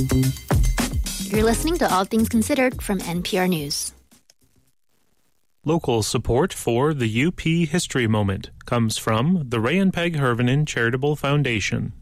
You're listening to All Things Considered from NPR News. Local support for the UP History Moment comes from the Ray and Peg Hervanen Charitable Foundation.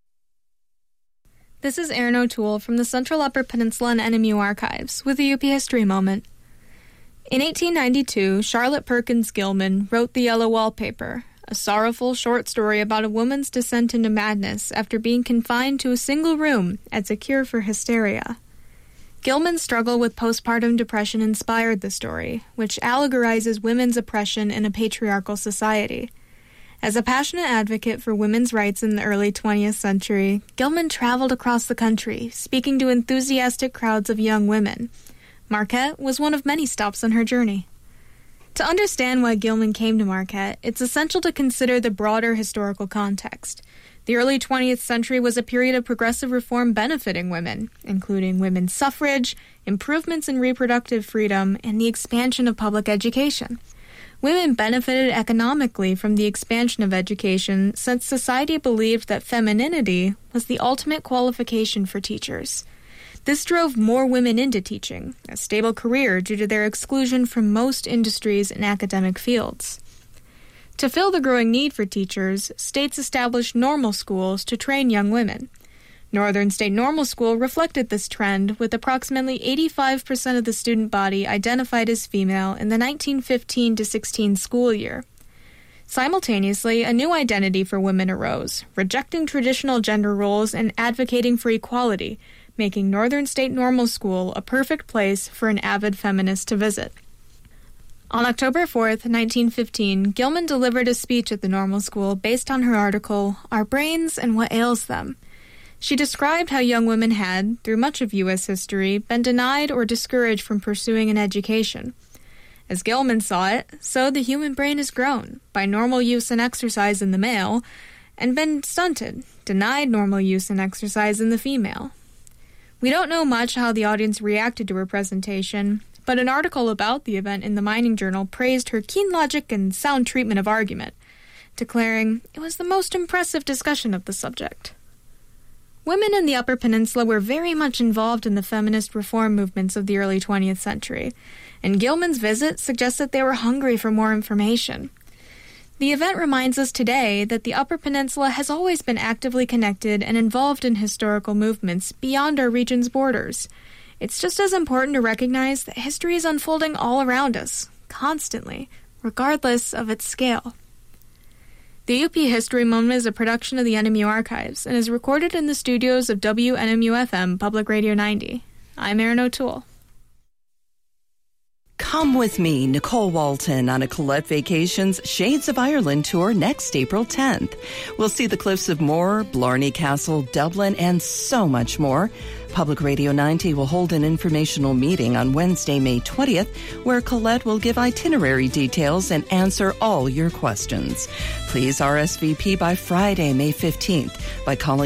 This is Erin O'Toole from the Central Upper Peninsula and NMU Archives with the UP History Moment. In 1892, Charlotte Perkins Gilman wrote The Yellow Wallpaper, a sorrowful short story about a woman's descent into madness after being confined to a single room as a cure for hysteria. Gilman's struggle with postpartum depression inspired the story, which allegorizes women's oppression in a patriarchal society. As a passionate advocate for women's rights in the early 20th century, Gilman traveled across the country, speaking to enthusiastic crowds of young women. Marquette was one of many stops on her journey. To understand why Gilman came to Marquette, it's essential to consider the broader historical context. The early 20th century was a period of progressive reform benefiting women, including women's suffrage, improvements in reproductive freedom, and the expansion of public education. Women benefited economically from the expansion of education since society believed that femininity was the ultimate qualification for teachers. This drove more women into teaching, a stable career due to their exclusion from most industries and academic fields. To fill the growing need for teachers, states established normal schools to train young women. Northern State Normal School reflected this trend, with approximately 85% of the student body identified as female in the 1915-16 school year. Simultaneously, a new identity for women arose, rejecting traditional gender roles and advocating for equality, making Northern State Normal School a perfect place for an avid feminist to visit. On October 4th, 1915, Gilman delivered a speech at the Normal School based on her article, Our Brains and What Ails Them. She described how young women had, through much of U.S. history, been denied or discouraged from pursuing an education. As Gilman saw it, so the human brain has grown, by normal use and exercise in the male, and been stunted, denied normal use and exercise in the female. We don't know much how the audience reacted to her presentation, but an article about the event in the Mining Journal praised her keen logic and sound treatment of argument, declaring it was the most impressive discussion of the subject. Women in the Upper Peninsula were very much involved in the feminist reform movements of the early 20th century, and Gilman's visit suggests that they were hungry for more information. The event reminds us today that the Upper Peninsula has always been actively connected and involved in historical movements beyond our region's borders. It's just as important to recognize that history is unfolding all around us, constantly, regardless of its scale. The UP History Moment is a production of the NMU Archives and is recorded in the studios of WNMU-FM Public Radio 90. I'm Erin O'Toole. Come with me, Nicole Walton, on a Colette Vacations Shades of Ireland tour next April 10th. We'll see the Cliffs of Moher, Blarney Castle, Dublin, and so much more. Public Radio 90 will hold an informational meeting on Wednesday, May 20th, where Colette will give itinerary details and answer all your questions. Please RSVP by Friday, May 15th by calling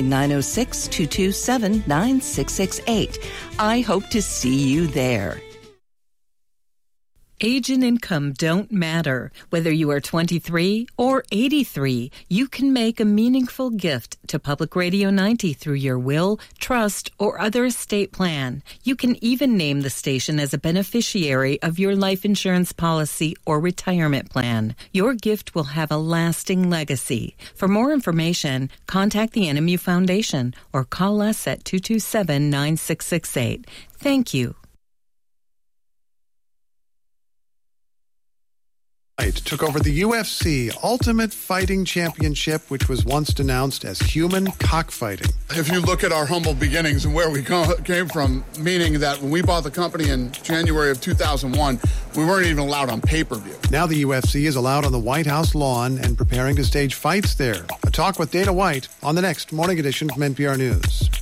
906-227-9668. I hope to see you there. Age and income don't matter. Whether you are 23 or 83, you can make a meaningful gift to Public Radio 90 through your will, trust, or other estate plan. You can even name the station as a beneficiary of your life insurance policy or retirement plan. Your gift will have a lasting legacy. For more information, contact the NMU Foundation or call us at 227-9668. Thank you. Took over the UFC Ultimate Fighting Championship, which was once denounced as human cockfighting. If you look at our humble beginnings and where we came from, meaning that when we bought the company in January of 2001, we weren't even allowed on pay-per-view. Now the UFC is allowed on the White House lawn and preparing to stage fights there. A talk with Dana White on the next Morning Edition from NPR News.